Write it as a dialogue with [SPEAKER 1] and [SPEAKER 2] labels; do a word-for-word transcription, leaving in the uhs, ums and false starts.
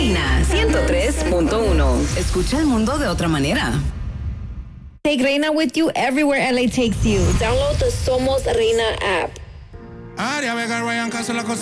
[SPEAKER 1] Reina ciento tres punto uno. Escucha el mundo de otra manera.
[SPEAKER 2] Take Reina with you everywhere L A takes you. Download the Somos Reina app.
[SPEAKER 3] Aria Vega Ryan Castle la cosa